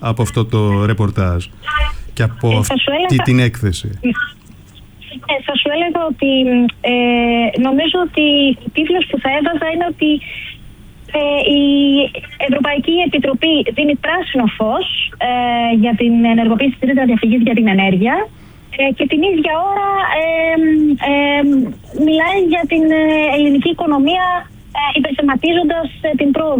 από αυτό το ρεπορτάζ και από αυτή την έκθεση? Θα σου έλεγα ότι νομίζω ότι ο τίτλος που θα έβαζα είναι ότι η Ευρωπαϊκή Επιτροπή δίνει πράσινο φως για την ενεργοποίηση της ρήτρας διαφυγής για την ενέργεια και την ίδια ώρα μιλάει για την ελληνική οικονομία υπερθεματίζοντας την πρόοδο